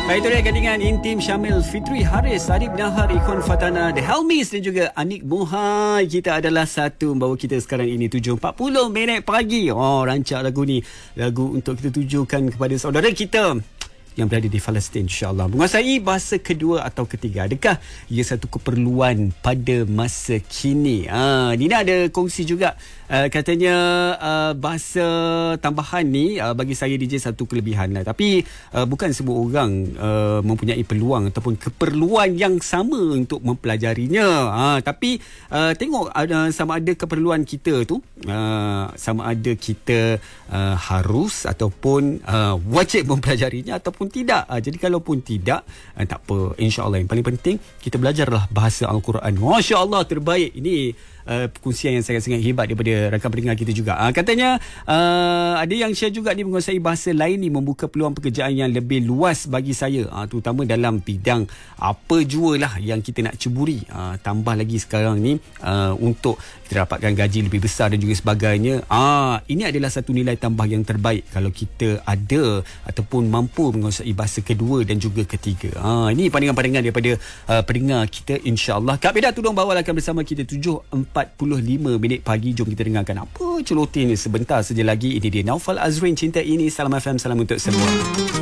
Baik, itu dia gandingan intim Syamil Fitri Haris, Arif Nahar, Ikhwan Fatana, The Helmis dan juga Anik Muhai. Kita adalah satu membawa kita sekarang ini 7.40 minit pagi. Rancak lagu ni, lagu untuk kita tujukan kepada saudara kita yang berada di Palestin, insyaAllah. Menguasai bahasa kedua atau ketiga, adakah ia satu keperluan pada masa kini? Nina ada kongsi juga, katanya bahasa tambahan ni bagi saya DJ satu kelebihan lah. Tapi bukan semua orang mempunyai peluang ataupun keperluan yang sama untuk mempelajarinya. Tapi tengok sama ada keperluan kita tu, sama ada kita harus ataupun wajib mempelajarinya ataupun tidak. Jadi kalaupun tidak, tak apa, insya-Allah. Yang paling penting kita belajarlah bahasa Al-Quran. Masya-Allah, terbaik. Ini perkongsian yang sangat-sangat hebat daripada rakan pendengar kita juga. Katanya ada yang share juga ni, menguasai bahasa lain ni membuka peluang pekerjaan yang lebih luas bagi saya, terutama dalam bidang apa jua lah yang kita nak ceburi. Tambah lagi sekarang ni untuk kita dapatkan gaji lebih besar dan juga sebagainya. Ini adalah satu nilai tambah yang terbaik kalau kita ada ataupun mampu menguasai bahasa kedua dan juga ketiga. Ini pandangan-pandangan daripada pendengar kita, insya-Allah. Kak Beda Tudung Bawal akan bersama kita 7.45 minit pagi. Jom kita dengarkan apa celoteh ni sebentar saja lagi. Ini dia Naufal Azrin, Cinta Ini. Salam FM, salam untuk semua.